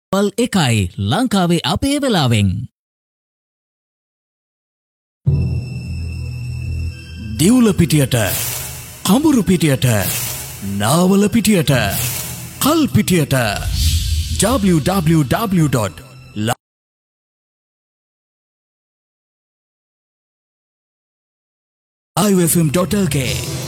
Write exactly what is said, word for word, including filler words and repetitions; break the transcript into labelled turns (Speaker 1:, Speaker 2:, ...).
Speaker 1: පල් එකයි ලංකාවේ අපේ වෙලාවෙන්. දිවුල පිටියට, කඹුරු පිටියට, නාවල පිටියට, කල් පිටියට w w w dot live f m dot l k